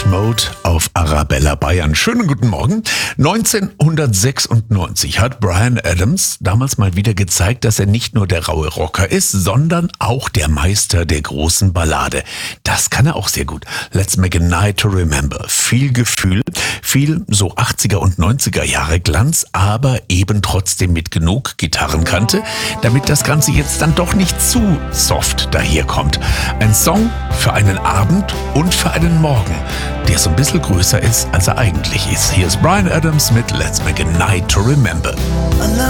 Mode auf Arabella Bayern. Schönen guten Morgen. 1996 hat Bryan Adams damals mal wieder gezeigt, dass er nicht nur der raue Rocker ist, sondern auch der Meister der großen Ballade. Das kann er auch sehr gut. Let's make a night to remember. Viel Gefühl, viel so 80er und 90er Jahre Glanz, aber eben trotzdem mit genug Gitarrenkante, damit das Ganze jetzt dann doch nicht zu soft daherkommt. Ein Song für einen Abend und für einen Morgen, der so ein bisschen größer ist, als er eigentlich ist. Hier ist Bryan Adams mit Let's Make a Night to Remember.